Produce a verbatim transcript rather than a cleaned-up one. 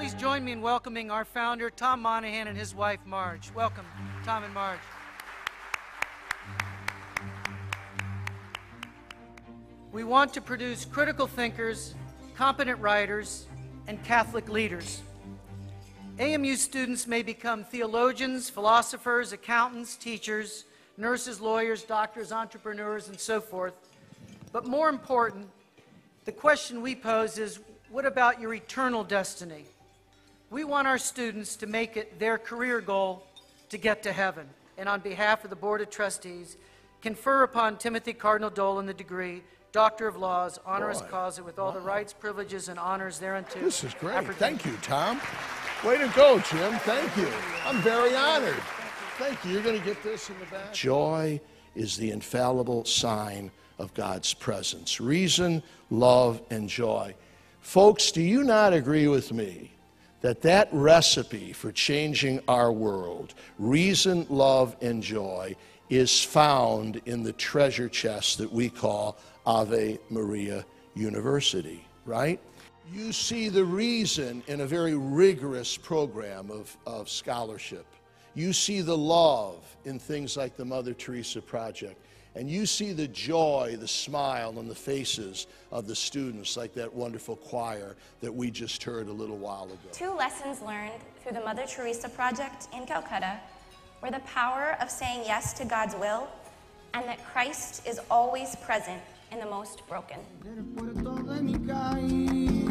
Please join me in welcoming our founder, Tom Monahan, and his wife, Marge. Welcome, Tom and Marge. We want to produce critical thinkers, competent writers, and Catholic leaders. A M U students may become theologians, philosophers, accountants, teachers, nurses, lawyers, doctors, entrepreneurs, and so forth. But more important, the question we pose is, what about your eternal destiny? We want our students to make it their career goal to get to heaven. And on behalf of the Board of Trustees, confer upon Timothy Cardinal Dolan the degree Doctor of Laws, honoris Boy. causa, with all Wow. the rights, privileges, and honors thereunto. This is great. appertaining. Thank you, Tom. Way to go, Jim. Thank you. I'm very honored. Thank you. You're going to get this in the back. Joy is the infallible sign of God's presence. Reason, love, and joy. Folks, do you not agree with me that that recipe for changing our world, reason, love, and joy, is found in the treasure chest that we call Ave Maria University, right? You see the reason in a very rigorous program of, of scholarship. You see the love in things like the Mother Teresa Project. And you see the joy, the smile on the faces of the students, like that wonderful choir that we just heard a little while ago. Two lessons learned through the Mother Teresa Project in Calcutta were the power of saying yes to God's will and that Christ is always present in the most broken.